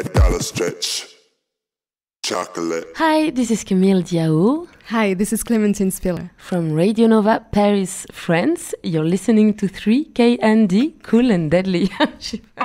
Met Gala Stretch. Chocolate. Hi, this is Camille Diao. Hi, this is Clémentine Spiller. From Radio Nova Paris, France. You're listening to 3KND, Cool and Deadly.